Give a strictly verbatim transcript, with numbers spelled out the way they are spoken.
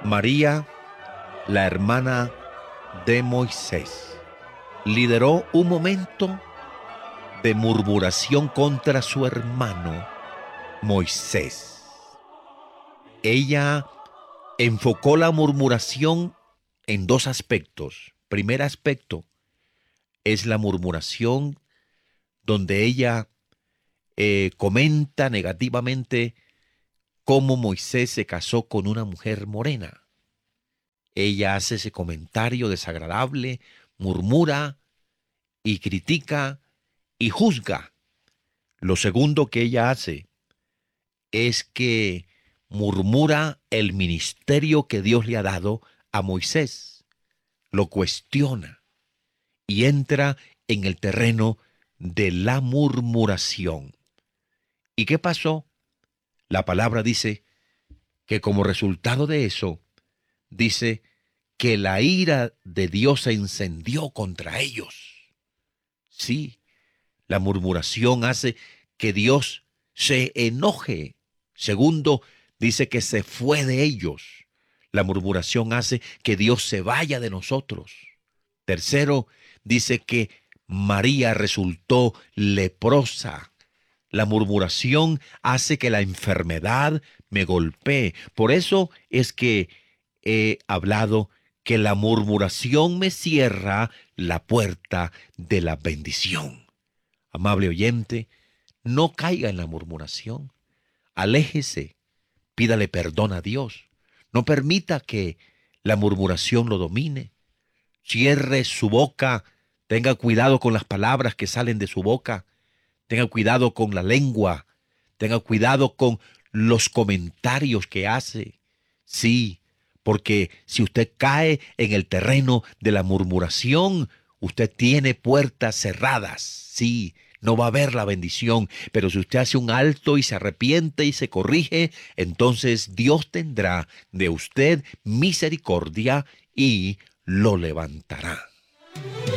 María, la hermana de Moisés, lideró un momento de murmuración contra su hermano Moisés. Ella enfocó la murmuración en dos aspectos. Primer aspecto es la murmuración donde ella eh, comenta negativamente cómo Moisés se casó con una mujer morena. Ella hace ese comentario desagradable, murmura y critica y juzga. Lo segundo que ella hace es que murmura el ministerio que Dios le ha dado a Moisés. Lo cuestiona y entra en el terreno de la murmuración. ¿Y qué pasó? La palabra dice que como resultado de eso, dice que la ira de Dios se encendió contra ellos. Sí, la murmuración hace que Dios se enoje. Segundo, dice que se fue de ellos. La murmuración hace que Dios se vaya de nosotros. Tercero, dice que María resultó leprosa. La murmuración hace que la enfermedad me golpee. Por eso es que he hablado que la murmuración me cierra la puerta de la bendición. Amable oyente, no caiga en la murmuración. Aléjese, pídale perdón a Dios. No permita que la murmuración lo domine. Cierre su boca, tenga cuidado con las palabras que salen de su boca. Tenga cuidado con la lengua. Tenga cuidado con los comentarios que hace. Sí, porque si usted cae en el terreno de la murmuración, usted tiene puertas cerradas. Sí, no va a haber la bendición. Pero si usted hace un alto y se arrepiente y se corrige, entonces Dios tendrá de usted misericordia y lo levantará.